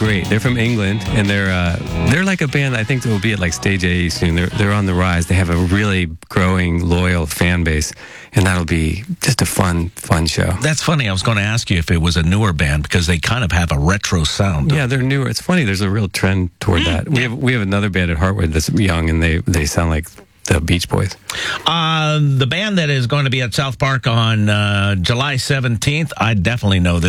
great. They're from England, and they're like a band I think that will be at like Stage A soon. They're on the rise. They have a really growing, loyal fan base, and that'll be just a fun show. That's funny. I was going to ask you if it was a newer band because they kind of have a retro sound. Yeah, they're newer. It's funny. There's a real trend toward that. We have another band at Heartwood that's young, and they sound like the Beach Boys. The band that is going to be at South Park on July 17th, I definitely know this.